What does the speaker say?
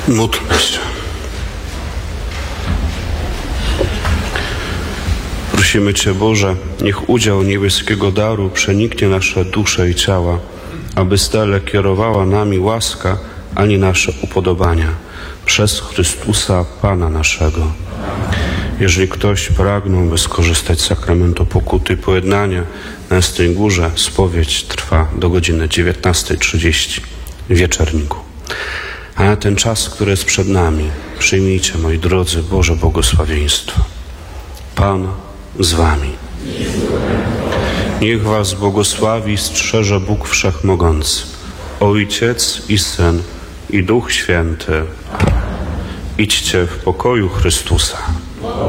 Módlmy się. Prosimy Cię, Boże, niech udział niebieskiego daru przeniknie nasze dusze i ciała, aby stale kierowała nami łaska, a nie nasze upodobania. Przez Chrystusa, Pana naszego. Jeżeli ktoś pragnąłby skorzystać z sakramentu pokuty i pojednania, na Jasnej Górze spowiedź trwa do godziny 19:30 w wieczorniku. A na ten czas, który jest przed nami, przyjmijcie, moi drodzy, Boże błogosławieństwo. Pan z wami. Niech was błogosławi i strzeże Bóg Wszechmogący, Ojciec i Syn i Duch Święty. Idźcie w pokoju Chrystusa.